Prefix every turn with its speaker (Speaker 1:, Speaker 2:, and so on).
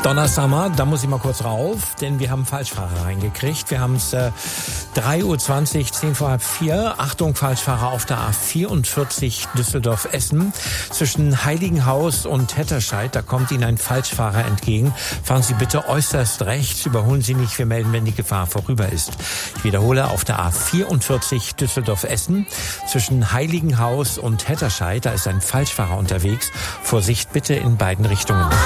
Speaker 1: Donnerstag, da muss ich mal kurz rauf, denn wir haben Falschfahrer reingekriegt. Wir haben es 3:20 Uhr, 10 vor halb 4. Achtung, Falschfahrer auf der A44 Düsseldorf-Essen. Zwischen Heiligenhaus und Hetterscheid, da kommt Ihnen ein Falschfahrer entgegen. Fahren Sie bitte äußerst rechts, überholen Sie nicht, wir melden, wenn die Gefahr vorüber ist. Ich wiederhole, auf der A44 Düsseldorf-Essen. Zwischen Heiligenhaus und Hetterscheid, da ist ein Falschfahrer unterwegs. Vorsicht bitte in beiden Richtungen.